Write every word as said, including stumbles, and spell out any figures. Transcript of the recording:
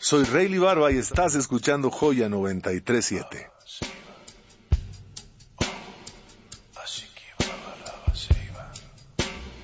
Soy Rayleigh Barba y estás escuchando Joya noventa y tres siete.